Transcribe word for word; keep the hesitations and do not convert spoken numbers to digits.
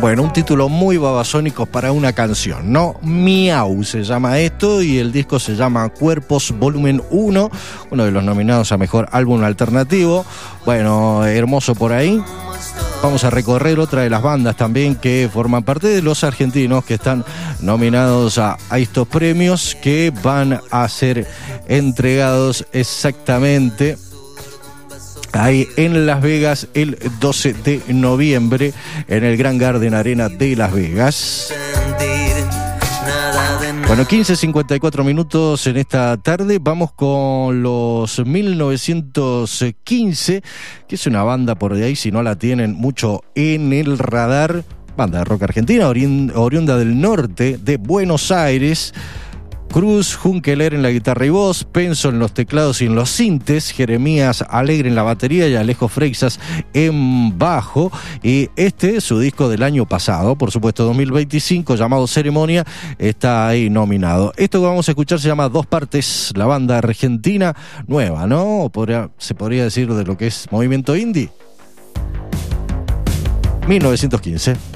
Bueno, un título muy babasónico para una canción, ¿no? Miau se llama esto y el disco se llama Cuerpos Volumen uno, uno de los nominados a Mejor Álbum Alternativo. Bueno, hermoso por ahí. Vamos a recorrer otra de las bandas también que forman parte de los argentinos que están nominados a, a estos premios que van a ser entregados exactamente ahí en Las Vegas el doce de noviembre en el Grand Garden Arena de Las Vegas. Bueno, quince cincuenta y cuatro minutos en esta tarde. Vamos con los mil novecientos quince, que es una banda por de ahí, si no la tienen mucho en el radar. Banda de rock argentina, oriunda del norte de Buenos Aires. Cruz Junkeler en la guitarra y voz, Penso en los teclados y en los sintes, Jeremías Alegre en la batería y Alejo Freixas en bajo. Y este es su disco del año pasado, por supuesto dos mil veinticinco, llamado Ceremonia, está ahí nominado. Esto que vamos a escuchar se llama Dos Partes, la banda argentina nueva, ¿no? Podría, se podría decir de lo que es movimiento indie. mil novecientos quince.